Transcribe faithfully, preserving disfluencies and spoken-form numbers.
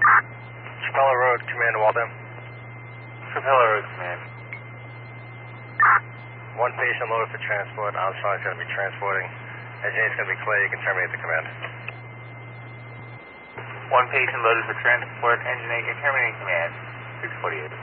Capella Road, Command Walden. Capella Road, Command. One patient loaded for transport. Armstrong's going to be transporting. Engineer's going to be Clay. You can terminate the command. One patient loaded for transport. Engineer, you're terminating command. six forty-eight.